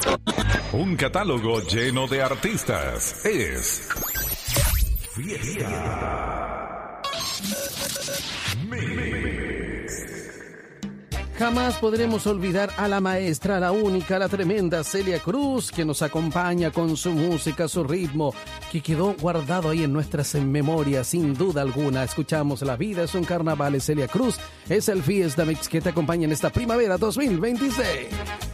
Un catálogo lleno de artistas. Es Fiesta Mix. Jamás podremos olvidar a la maestra, la única, la tremenda Celia Cruz, que nos acompaña con su música, su ritmo, que quedó guardado ahí en nuestras memorias, sin duda alguna. Escuchamos La vida es un carnaval, Celia Cruz. Es el Fiesta Mix que te acompaña en esta primavera 2026.